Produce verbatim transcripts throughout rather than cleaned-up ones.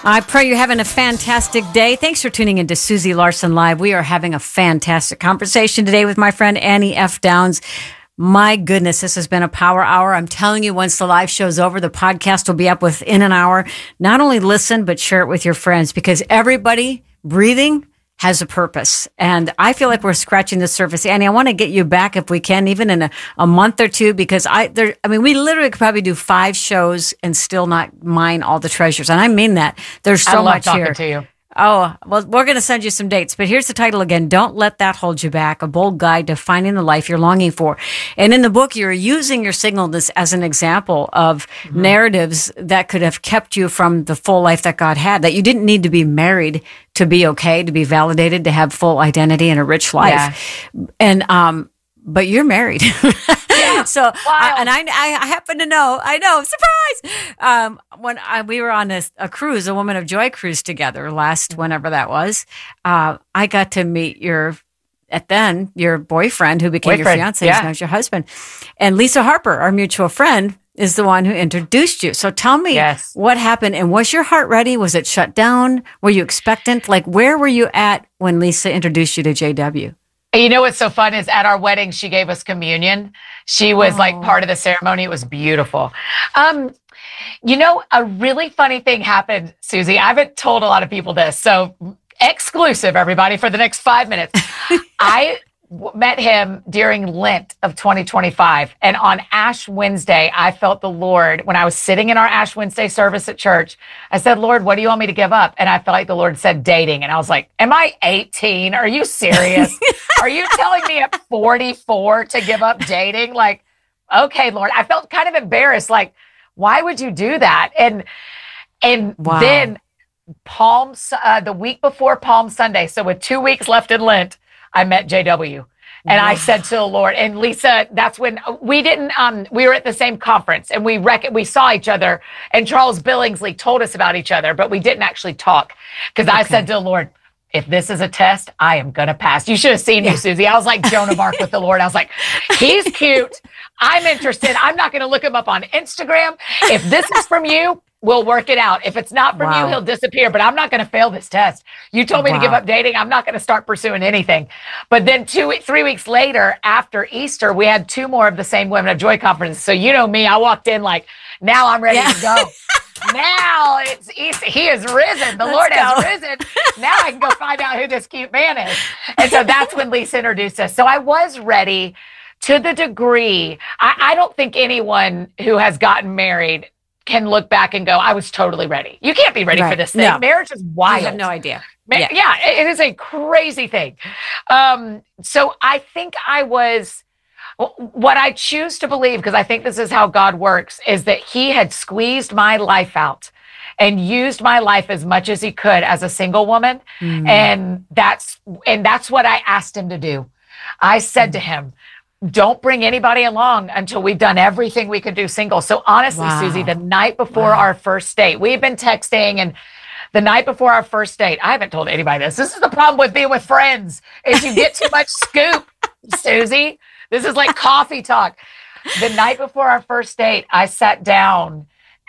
I pray you're having a fantastic day. Thanks for tuning in to Susie Larson Live. We are having a fantastic conversation today with my friend Annie F. Downs. My goodness, this has been a power hour. I'm telling you, once the live show's over, the podcast will be up within an hour. Not only listen, but share it with your friends, because everybody breathing has a purpose. And I feel like we're scratching the surface. Annie, I want to get you back if we can, even in a, a month or two, because I, there, I mean, we literally could probably do five shows and still not mine all the treasures. And I mean that. There's so I love much talking here. To you. Oh, well, we're going to send you some dates, but here's the title again. Don't Let That Hold You Back, a bold guide to finding the life you're longing for. And in the book, you're using your singleness as an example of mm-hmm. narratives that could have kept you from the full life that God had, that you didn't need to be married to be okay, to be validated, to have full identity and a rich life. Yeah. And, um, but you're married. Yeah. So, I, and I, I happen to know, I know, surprise! Um, when I, we were on a, a cruise, a Woman of Joy cruise together last, whenever that was, uh, I got to meet your, at then, your boyfriend who became boyfriend. your fiance, yeah. who's now your husband. And Lisa Harper, our mutual friend, is the one who introduced you. So tell me yes. what happened, and was your heart ready? Was it shut down? Were you expectant? Like, where were you at when Lisa introduced you to J W? You know what's so fun is at our wedding, she gave us communion. She was oh. like part of the ceremony. It was beautiful. Um, you know, a really funny thing happened, Susie. I haven't told a lot of people this, so exclusive, everybody, for the next five minutes. I w- met him during Lent of twenty twenty-five. And on Ash Wednesday, I felt the Lord, when I was sitting in our Ash Wednesday service at church, I said, Lord, what do you want me to give up? And I felt like the Lord said dating. And I was like, am I eighteen? Are you serious? Are you telling me at forty-four to give up dating? Like, okay, Lord, I felt kind of embarrassed. Like, why would you do that? And, and wow. then Palm, uh, the week before Palm Sunday, so with two weeks left in Lent, I met J W. And wow. I said to the Lord, and Lisa, that's when we didn't, um, we were at the same conference and we rec- we saw each other, and Charles Billingsley told us about each other, but we didn't actually talk, because okay. I said to the Lord, if this is a test, I am going to pass. You should have seen yeah. me, Susie. I was like Joan of Arc with the Lord. I was like, he's cute. I'm interested. I'm not going to look him up on Instagram. If this is from you, we'll work it out. If it's not from wow. you, he'll disappear, but I'm not going to fail this test. You told me wow. to give up dating. I'm not going to start pursuing anything. But then two, three weeks later, after Easter, we had two more of the same Women of Joy conferences. So you know me, I walked in like, now I'm ready yeah. to go. Now it's Easter. He is risen. The Let's Lord go. has risen. Now I can go find out who this cute man is. And so that's when Lisa introduced us. So I was ready to the degree. I, I don't think anyone who has gotten married can look back and go, I was totally ready. You can't be ready right. for this thing. No. Marriage is wild. I have no idea. Ma- yeah. yeah, it is a crazy thing. Um, so I think I was, what I choose to believe, because I think this is how God works, is that he had squeezed my life out and used my life as much as he could as a single woman. Mm. And that's, and that's what I asked him to do. I said mm. to him, don't bring anybody along until we've done everything we could do single. So honestly, wow. Susie, the night before wow. our first date, we've been texting, and the night before our first date, I haven't told anybody this. This is the problem with being with friends, is you get too much scoop, Susie. This is like coffee talk. The night before our first date, I sat down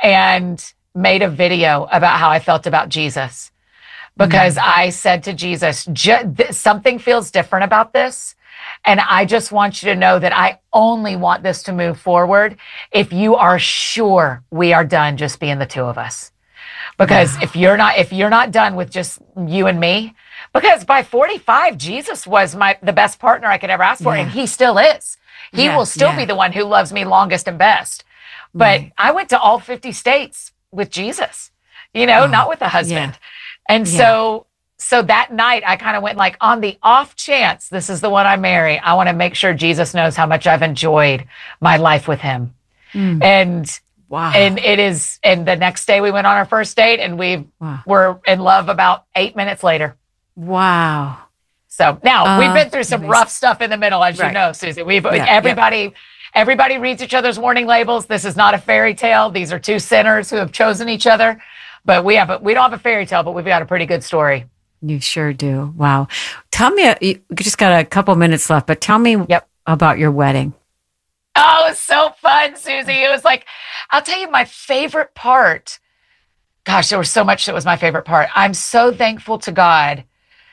and made a video about how I felt about Jesus, because mm. I said to Jesus, th- something feels different about this. And I just want you to know that I only want this to move forward if you are sure we are done just being the two of us. Because wow. if you're not, if you're not done with just you and me, because by forty-five, Jesus was my, the best partner I could ever ask for. Yeah. And he still is. He yeah, will still yeah. be the one who loves me longest and best. But mm. I went to all fifty states with Jesus, you know, oh, not with a husband. Yeah. And yeah. so, so that night I kind of went like, on the off chance this is the one I marry, I want to make sure Jesus knows how much I've enjoyed my life with him. Mm. And wow. And it is, and the next day we went on our first date, and we wow. were in love about eight minutes later. Wow. So now uh, we've been through some amazing. rough stuff in the middle, as right. you know, Susie. We've yeah, everybody, yeah. everybody reads each other's warning labels. This is not a fairy tale. These are two sinners who have chosen each other. But we have a, we don't have a fairy tale, but we've got a pretty good story. You sure do. Wow. Tell me, you just got a couple minutes left, but tell me yep. about your wedding. Oh, it was so fun, Susie. It was like, I'll tell you, my favorite part gosh, there was so much that was my favorite part. I'm so thankful to God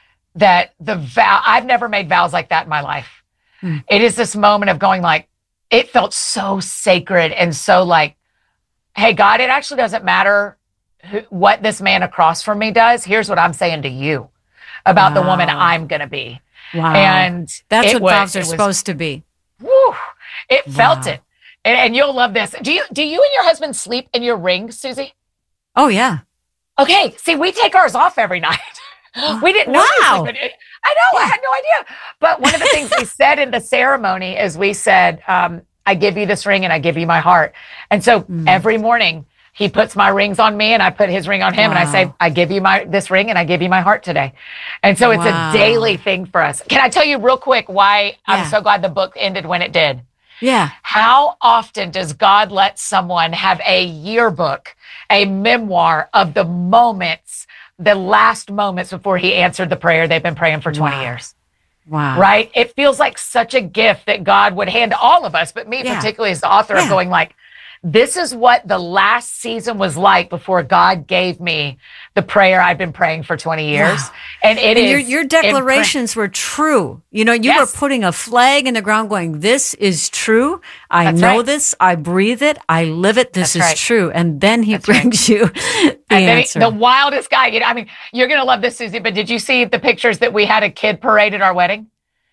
that the vow, I've never made vows like that in my life. Hmm. It is this moment of going like, it felt so sacred and so like, hey, God, it actually doesn't matter who, what this man across from me does. Here's what I'm saying to you about wow. the woman I'm going to be. Wow. And that's what was, vows are was, supposed to be. Whew, it wow. felt it. And, and you'll love this. Do you, do you and your husband sleep in your ring, Susie? Oh, yeah. Okay. See, we take ours off every night. We didn't know. Wow. I know. I had no idea. But one of the things we said in the ceremony is we said, um, I give you this ring and I give you my heart. And so mm. every morning he puts my rings on me and I put his ring on him. Wow. And I say, I give you my this ring and I give you my heart today. And so it's wow. a daily thing for us. Can I tell you real quick why yeah. I'm so glad the book ended when it did? Yeah. How often does God let someone have a yearbook, a memoir of the moments, the last moments before he answered the prayer they've been praying for twenty wow. years? Wow. Right? It feels like such a gift that God would hand to all of us, but me yeah. particularly as the author yeah. of going like, this is what the last season was like before God gave me the prayer I've been praying for twenty years. Wow. And it and is. Your, your declarations were true. You know, you yes. were putting a flag in the ground going, this is true. I That's know right. this. I breathe it. I live it. This That's is right. true. And then he That's brings right. you the and answer. Then he, the wildest guy. You know, I mean, you're going to love this, Susie, but did you see the pictures that we had a kid parade at our wedding?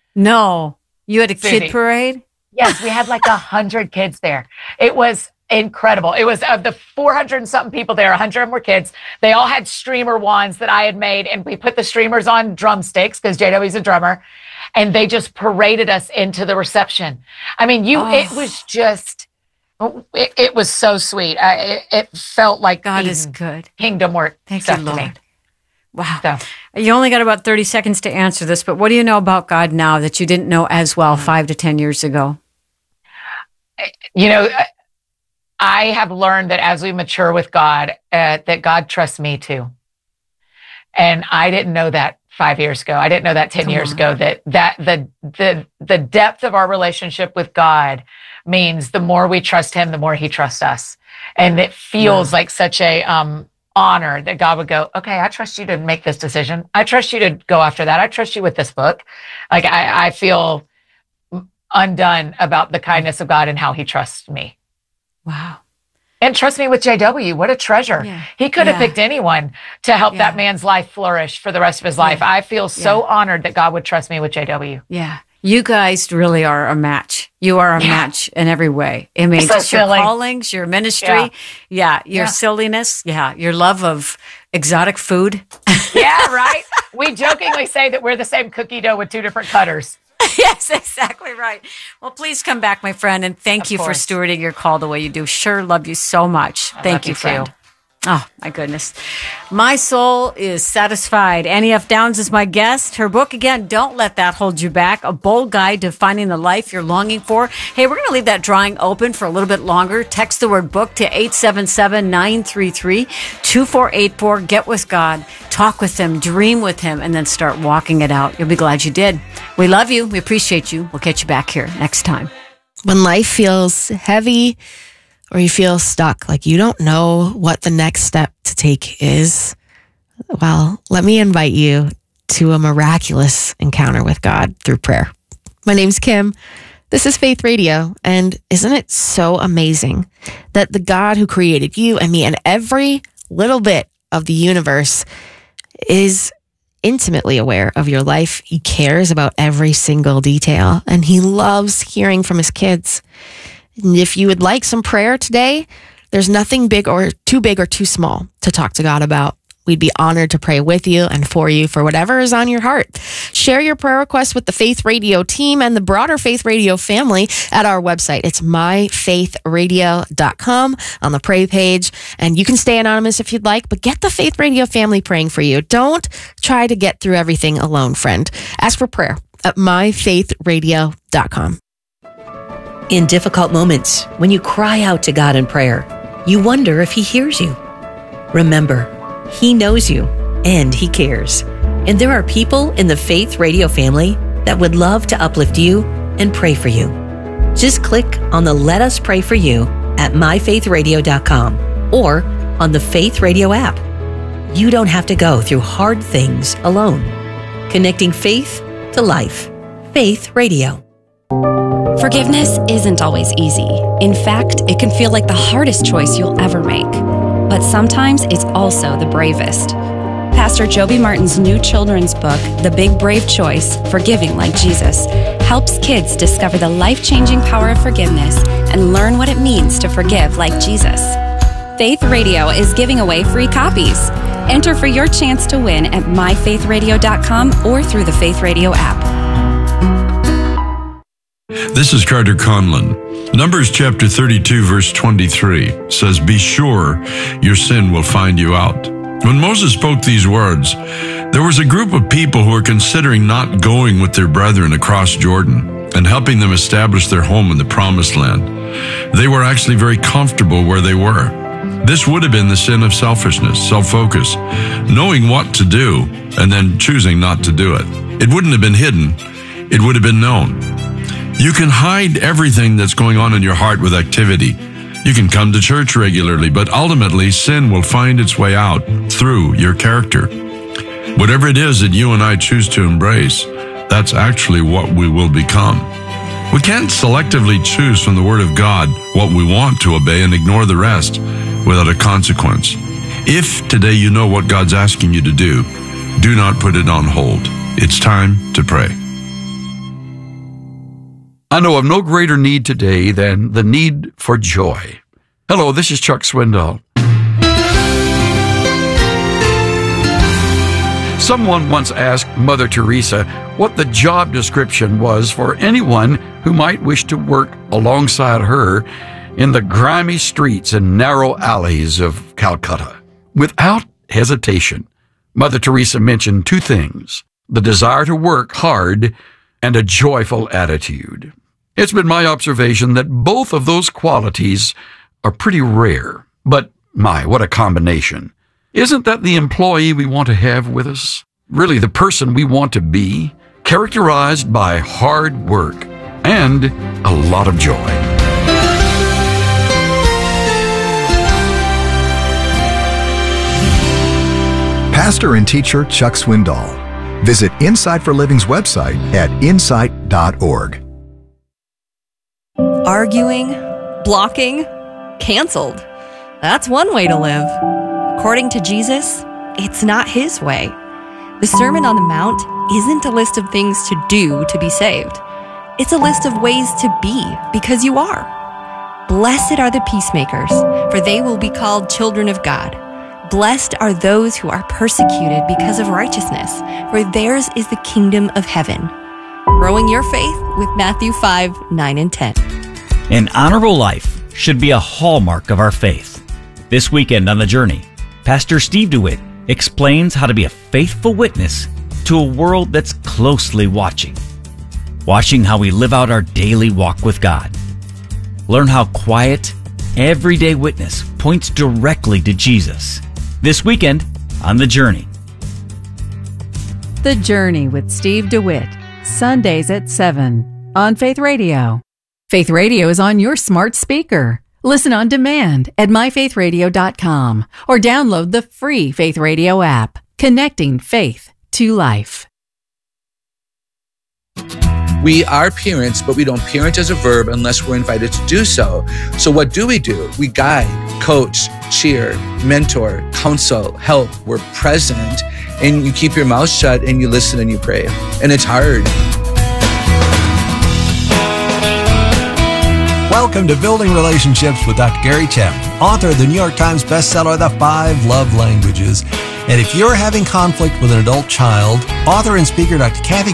No. You had a Susie. kid parade? Yes. We had like a hundred kids there. It was incredible. It was of the four hundred and something people there, a hundred of them were kids. They all had streamer wands that I had made, and we put the streamers on drumsticks because J W's a drummer, and they just paraded us into the reception. I mean, you, oh. it was just, it, it was so sweet. I, it, it felt like God is good. Kingdom work. Thank you, Lord. Me. Wow. So. You only got about thirty seconds to answer this, but what do you know about God now that you didn't know as well five to ten years ago? You know, I have learned that as we mature with God, uh, that God trusts me too. And I didn't know that five years ago. I didn't know that ten Come years on. ago, that, that the, the, the depth of our relationship with God means the more we trust him, the more he trusts us. And it feels yeah. like such a, um, honor that God would go, okay, I trust you to make this decision. I trust you to go after that. I trust you with this book. Like I, I feel undone about the kindness of God and how he trusts me. Wow. And trust me with J W, what a treasure. Yeah. He could have yeah. picked anyone to help yeah. that man's life flourish for the rest of his life. Yeah. I feel so yeah. honored that God would trust me with J W. Yeah. You guys really are a match. You are a yeah. match in every way. I mean, so just your silly. callings, your ministry, yeah, yeah your yeah. silliness, yeah, your love of exotic food. Yeah, right? We jokingly say that we're the same cookie dough with two different cutters. Yes, exactly right. Well, please come back, my friend, and thank of you course. for stewarding your call the way you do. Sure, love you so much. I thank you, you friend. Too. Oh, my goodness. My soul is satisfied. Annie F. Downs is my guest. Her book, again, Don't Let That Hold You Back, a bold guide to finding the life you're longing for. Hey, we're going to leave that drawing open for a little bit longer. Text the word book to eight seven seven, nine three three, two four eight four. Get with God, talk with him, dream with him, and then start walking it out. You'll be glad you did. We love you. We appreciate you. We'll catch you back here next time. When life feels heavy, or you feel stuck, like you don't know what the next step to take is, well, let me invite you to a miraculous encounter with God through prayer. My name's Kim. This is Faith Radio. And isn't it so amazing that the God who created you and me and every little bit of the universe is intimately aware of your life? He cares about every single detail, and he loves hearing from his kids. And if you would like some prayer today, there's nothing big or too big or too small to talk to God about. We'd be honored to pray with you and for you for whatever is on your heart. Share your prayer requests with the Faith Radio team and the broader Faith Radio family at our website. It's my faith radio dot com on the pray page. And you can stay anonymous if you'd like, but get the Faith Radio family praying for you. Don't try to get through everything alone, friend. Ask for prayer at my faith radio dot com. In difficult moments, when you cry out to God in prayer, you wonder if he hears you. Remember, he knows you and he cares. And there are people in the Faith Radio family that would love to uplift you and pray for you. Just click on the Let Us Pray For You at my faith radio dot com or on the Faith Radio app. You don't have to go through hard things alone. Connecting faith to life. Faith Radio. Forgiveness isn't always easy. In fact, it can feel like the hardest choice you'll ever make. But sometimes it's also the bravest. Pastor Joby Martin's new children's book, The Big Brave Choice, Forgiving Like Jesus, helps kids discover the life-changing power of forgiveness and learn what it means to forgive like Jesus. Faith Radio is giving away free copies. Enter for your chance to win at my faith radio dot com or through the Faith Radio app. This is Carter Conlon. Numbers chapter thirty-two, verse twenty-three says, "Be sure your sin will find you out." When Moses spoke these words, there was a group of people who were considering not going with their brethren across Jordan and helping them establish their home in the Promised Land. They were actually very comfortable where they were. This would have been the sin of selfishness, self-focus, knowing what to do and then choosing not to do it. It wouldn't have been hidden. It would have been known. You can hide everything that's going on in your heart with activity. You can come to church regularly, but ultimately sin will find its way out through your character. Whatever it is that you and I choose to embrace, that's actually what we will become. We can't selectively choose from the Word of God what we want to obey and ignore the rest without a consequence. If today you know what God's asking you to do, do not put it on hold. It's time to pray. I know of no greater need today than the need for joy. Hello, this is Chuck Swindoll. Someone once asked Mother Teresa what the job description was for anyone who might wish to work alongside her in the grimy streets and narrow alleys of Calcutta. Without hesitation, Mother Teresa mentioned two things: the desire to work hard and a joyful attitude. It's been my observation that both of those qualities are pretty rare. But my, what a combination. Isn't that the employee we want to have with us? Really the person we want to be? Characterized by hard work and a lot of joy. Pastor and teacher Chuck Swindoll. Visit Insight for Living's website at insight dot org. Arguing, blocking, canceled. That's one way to live. According to Jesus, it's not his way. The Sermon on the Mount isn't a list of things to do to be saved. It's a list of ways to be because you are. Blessed are the peacemakers, for they will be called children of God. Blessed are those who are persecuted because of righteousness, for theirs is the kingdom of heaven. Growing your faith with Matthew five, nine, and ten. An honorable life should be a hallmark of our faith. This weekend on The Journey, Pastor Steve DeWitt explains how to be a faithful witness to a world that's closely watching. Watching how we live out our daily walk with God. Learn how quiet, everyday witness points directly to Jesus. This weekend on The Journey. The Journey with Steve DeWitt, Sundays at seven on Faith Radio. Faith Radio is on your smart speaker. Listen on demand at my faith radio dot com or download the free Faith Radio app, connecting faith to life. We are parents, but we don't parent as a verb unless we're invited to do so. So what do we do? We guide, coach, cheer, mentor, counsel, help. We're present, and you keep your mouth shut and you listen and you pray. And it's hard. Welcome to Building Relationships with Doctor Gary Chapman, author of the New York Times bestseller, The Five Love Languages. And if you're having conflict with an adult child, author and speaker Doctor Kathy